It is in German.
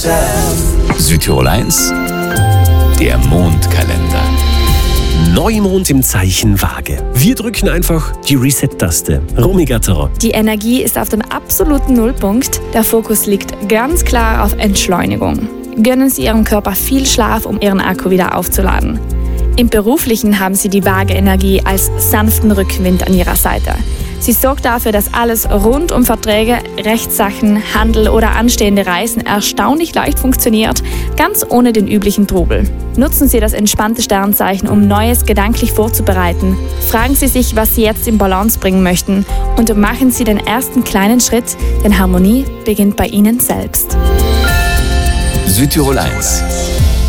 Südtirol 1, der Mondkalender. Neumond im Zeichen Waage. Wir drücken einfach die Reset-Taste. Romy Gatterer. Die Energie ist auf dem absoluten Nullpunkt. Der Fokus liegt ganz klar auf Entschleunigung. Gönnen Sie Ihrem Körper viel Schlaf, um Ihren Akku wieder aufzuladen. Im Beruflichen haben Sie die Waage-Energie als sanften Rückenwind an Ihrer Seite. Sie sorgt dafür, dass alles rund um Verträge, Rechtssachen, Handel oder anstehende Reisen erstaunlich leicht funktioniert, ganz ohne den üblichen Trubel. Nutzen Sie das entspannte Sternzeichen, um Neues gedanklich vorzubereiten. Fragen Sie sich, was Sie jetzt in Balance bringen möchten und machen Sie den ersten kleinen Schritt, denn Harmonie beginnt bei Ihnen selbst. Südtirol 1,